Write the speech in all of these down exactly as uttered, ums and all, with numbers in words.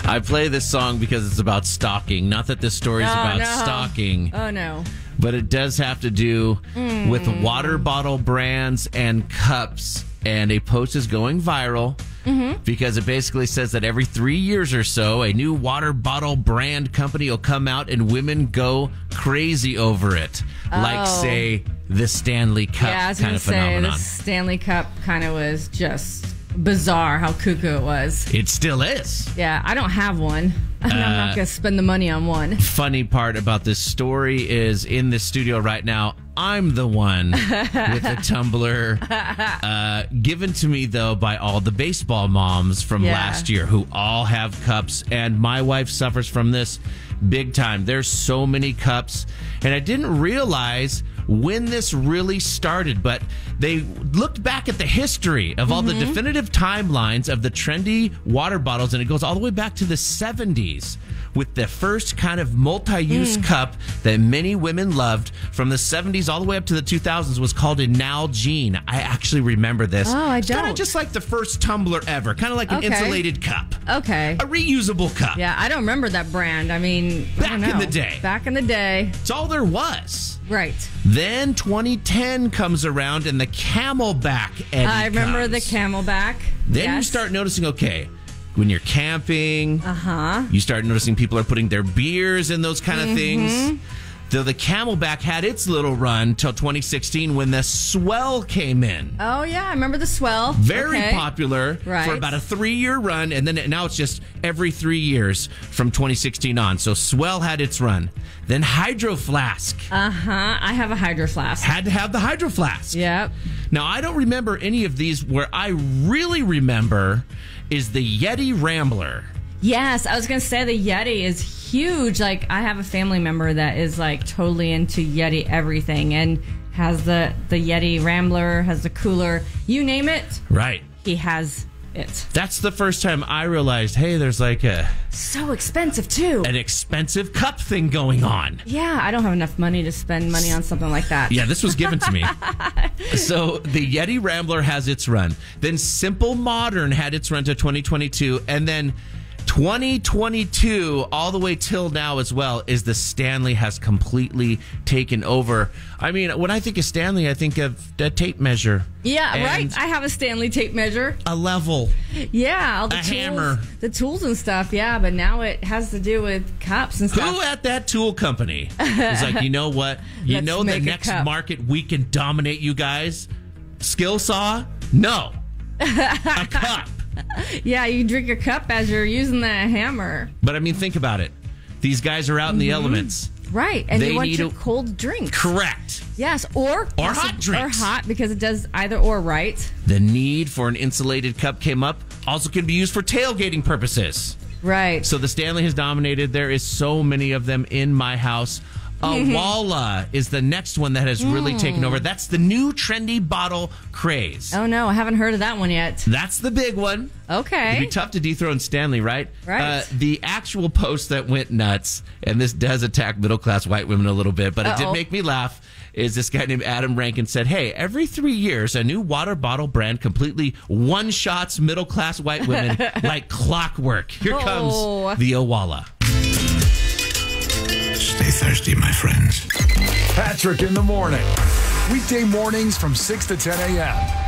I play this song because it's about stalking. Not that this story is Oh, about no. stalking. Oh, no. But it does have to do Mm. with water bottle brands and cups. And a post is going viral Mm-hmm. because it basically says that every three years or so, a new water bottle brand company will come out and women go crazy over it. Like, Oh. say, the Stanley Cup Yeah, I was kind going of to say, phenomenon. the Stanley Cup kind of was just bizarre how cuckoo it was. It still is. Yeah, I don't have one. And I'm Uh, not going to spend the money on one. Funny part about this story is in this studio right now, I'm the one with the tumbler uh, given to me, though, by all the baseball moms from Yeah. last year who all have cups. And my wife suffers from this big time. There's so many cups. And I didn't realize when this really started, but they looked back at the history of all Mm-hmm. the definitive timelines of the trendy water bottles, and it goes all the way back to the seventies with the first kind of multi-use Mm. cup that many women loved from the seventies all the way up to the two thousands was called a Nalgene. I actually remember this. Oh, I It's kind of don't. just like the first tumbler ever, kind of like an Okay. insulated cup, Okay. a reusable cup. Yeah, I don't remember that brand. I mean, I Back don't in know. the day. Back in the day. It's all there was. Right. Then twenty ten comes around and the Camelback Eddie I remember comes. the Camelback. Then you Yes. start noticing, okay, when you're camping, Uh-huh. you start noticing people are putting their beers in those kind of Mm-hmm. things. Though the Camelback had its little run till twenty sixteen when the Swell came in. Oh, yeah, I remember the Swell. Very Okay. popular Right. for about a three-year run, and then it, now it's just every three years from twenty sixteen on. So Swell had its run. Then Hydro Flask Uh-huh. I have a Hydro Flask. had to have the Hydro Flask. Yep. Now, I don't remember any of these. Where I really remember is the Yeti Rambler. Yes, I was going to say the Yeti is huge. Like, I have a family member that is, like, totally into Yeti everything and has the, the Yeti Rambler, has the cooler. You name it, Right. he has it. That's the first time I realized, hey, there's like a So expensive, too. an expensive cup thing going on. Yeah, I don't have enough money to spend money on something like that. Yeah, this was given to me. So the Yeti Rambler has its run. Then Simple Modern had its run to twenty twenty-two. And then twenty twenty-two, all the way till now as well, is the Stanley has completely taken over. I mean, when I think of Stanley, I think of a tape measure. Yeah, And right. I have a Stanley tape measure. a level. Yeah, all the A tools, hammer. the tools and stuff. Yeah, but now it has to do with cups and stuff. Who at that tool company is like, you know what? You Let's know the make a next cup. market we can dominate you guys? Skill saw? No. A cup. Yeah, you drink a cup as you're using the hammer. But I mean, think about it. These guys are out in the elements. Right, and They you want need your a- cold drinks. Correct. Yes, or Or hot drinks. or hot because it does either or. Right. The need for an insulated cup came up. Also can be used for tailgating purposes. Right. So the Stanley has dominated. There is so many of them in my house. Awala is the next one that has really taken over. That's the new trendy bottle craze. Oh no, I haven't heard of that one yet. That's the big one. Okay. It'd be tough to dethrone Stanley, right? Right. Uh, the actual post that went nuts, and this does attack middle-class white women a little bit, but it Uh-oh. did make me laugh, is this guy named Adam Rankin said, hey, every three years, a new water bottle brand completely one-shots middle-class white women like clockwork. Here comes Oh. the Awala. Stay thirsty, my friends. Patrick in the morning. Weekday mornings from six to ten a.m.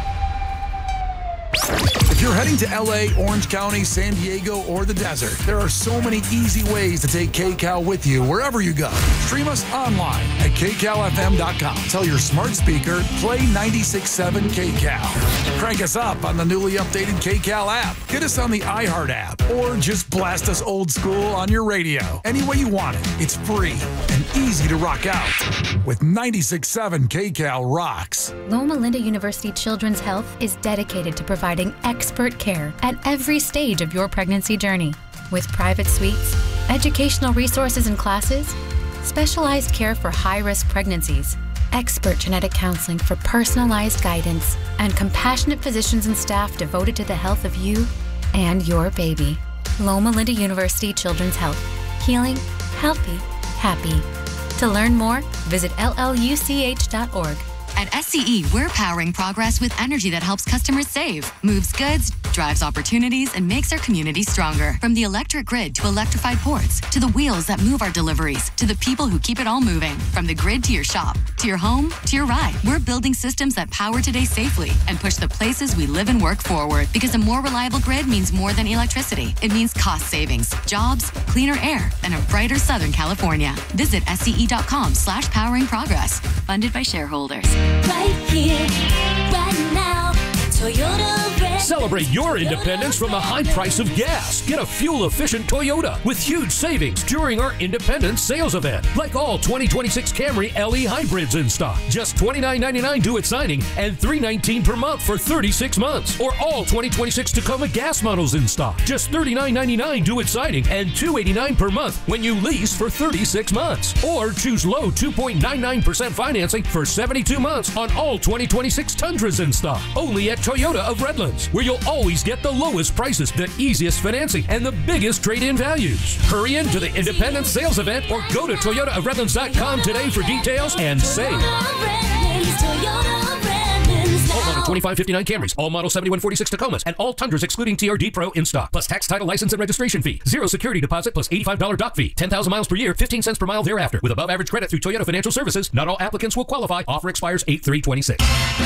If you're heading to L A, Orange County, San Diego, or the desert, there are so many easy ways to take K C A L with you wherever you go. Stream us online at K C A L F M dot com. Tell your smart speaker, play ninety-six point seven K C A L. Crank us up on the newly updated K C A L app. Get us on the iHeart app, or just blast us old school on your radio. Any way you want it, it's free and easy to rock out. With ninety-six point seven K C A L rocks. Loma Linda University Children's Health is dedicated to providing expert care at every stage of your pregnancy journey. With private suites, educational resources and classes, specialized care for high-risk pregnancies, expert genetic counseling for personalized guidance, and compassionate physicians and staff devoted to the health of you and your baby. Loma Linda University Children's Health. Healing, healthy, happy. To learn more, visit L L U C H dot org. At S C E, we're powering progress with energy that helps customers save, moves goods, drives opportunities and makes our community stronger. From the electric grid to electrified ports, to the wheels that move our deliveries, to the people who keep it all moving. From the grid to your shop, to your home, to your ride. We're building systems that power today safely and push the places we live and work forward. Because a more reliable grid means more than electricity. It means cost savings, jobs, cleaner air, and a brighter Southern California. Visit S C E.com slash powering progress. Funded by shareholders. Right here, right now, Toyota. Celebrate your independence from the high price of gas. Get a fuel-efficient Toyota with huge savings during our Independence Sales Event. Like all twenty twenty-six Camry L E hybrids in stock. Just twenty-nine ninety-nine due at signing and three nineteen per month for thirty-six months. Or all twenty twenty-six Tacoma gas models in stock. Just thirty-nine ninety-nine due at signing and two eighty-nine per month when you lease for thirty-six months. Or choose low two point nine nine percent financing for seventy-two months on all twenty twenty-six Tundras in stock. Only at Toyota of Redlands, where you'll always get the lowest prices, the easiest financing, and the biggest trade-in values. Hurry into the Independence Sales Event or go to Toyota of Redlands dot com today for details and save. All model twenty-five fifty-nine Camrys, all model seventy-one forty-six Tacomas, and all Tundras excluding T R D Pro in stock. Plus tax, title, license, and registration fee. Zero security deposit plus eighty-five dollars dock fee. ten thousand miles per year, fifteen cents per mile thereafter. With above average credit through Toyota Financial Services, not all applicants will qualify. Offer expires eight three twenty-six.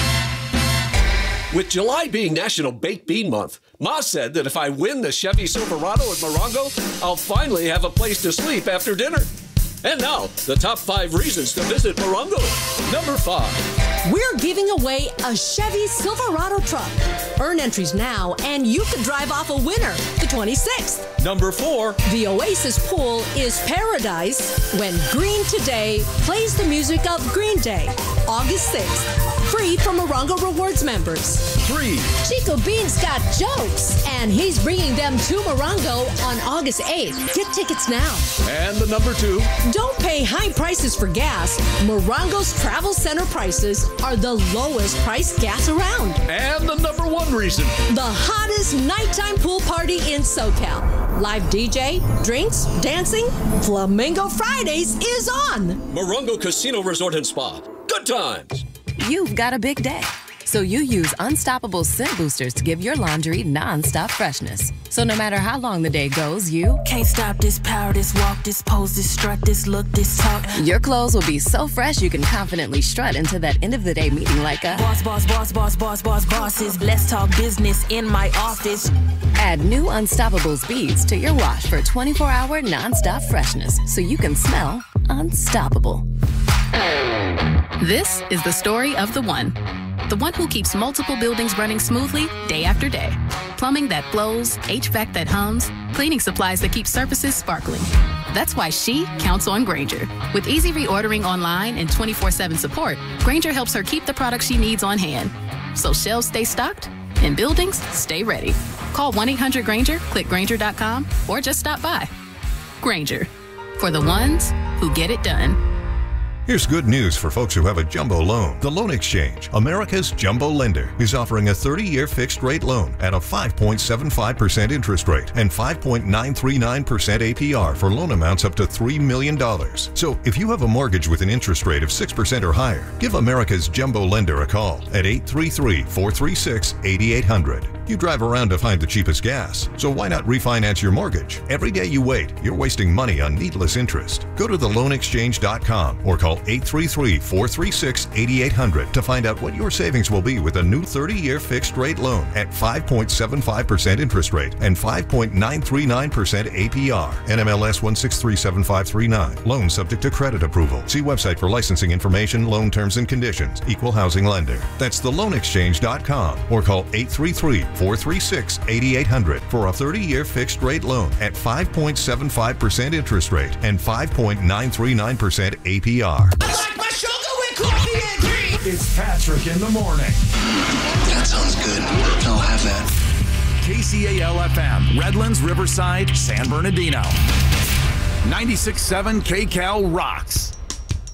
With July being National Baked Bean Month, Ma said that if I win the Chevy Silverado at Morongo, I'll finally have a place to sleep after dinner. And now, the top five reasons to visit Morongo. Number five. We're giving away a Chevy Silverado truck. Earn entries now, and you could drive off a winner the twenty-sixth. Number four. The Oasis Pool is paradise when Green Today plays the music of Green Day, August sixth. Free for Morongo Rewards members. Three. Chico Bean's got jokes, and he's bringing them to Morongo on August eighth. Get tickets now. And the number two. Don't pay high prices for gas. Morongo's Travel Center prices are the lowest priced gas around. And the number one reason. The hottest nighttime pool party in SoCal. Live D J, drinks, dancing, Flamingo Fridays is on. Morongo Casino Resort and Spa. Good times. You've got a big day, so you use Unstoppable Scent Boosters to give your laundry non-stop freshness. So no matter how long the day goes, you can't stop this power, this walk, this pose, this strut, this look, this talk. Your clothes will be so fresh you can confidently strut into that end of the day meeting like a boss, boss, boss, boss, boss, boss, bosses. Let's talk business in my office. Add new Unstoppable beads to your wash for twenty-four hour non-stop freshness so you can smell unstoppable. This is the story of the one. The one who keeps multiple buildings running smoothly day after day. Plumbing that flows, H V A C that hums, cleaning supplies that keep surfaces sparkling. That's why she counts on Grainger. With easy reordering online and twenty-four seven support, Grainger helps her keep the products she needs on hand. So shelves stay stocked and buildings stay ready. Call one eight hundred Grainger, click Grainger dot com, or just stop by. Grainger, for the ones who get it done. Here's good news for folks who have a jumbo loan. The Loan Exchange, America's jumbo lender, is offering a thirty-year fixed-rate loan at a five point seven five percent interest rate and five point nine three nine percent A P R for loan amounts up to three million dollars. So if you have a mortgage with an interest rate of six percent or higher, give America's jumbo lender a call at eight three three, four three six, eight eight zero zero. You drive around to find the cheapest gas, so why not refinance your mortgage? Every day you wait, you're wasting money on needless interest. Go to the loan exchange dot com or call eight three three, four three six, eight eight zero zero to find out what your savings will be with a new thirty-year fixed-rate loan at five point seven five percent interest rate and five point nine three nine percent A P R. N M L S one six three seven five three nine. Loan subject to credit approval. See website for licensing information, loan terms and conditions. Equal housing lender. That's the loan exchange dot com or call eight three three, four three six, eight eight zero zero for a thirty-year fixed-rate loan at five point seven five percent interest rate and five point nine three nine percent A P R. I like my sugar with coffee and cream. It's Patrick in the morning. That sounds good. I'll have that. K C A L F M, Redlands, Riverside, San Bernardino. ninety-six point seven K Cal rocks.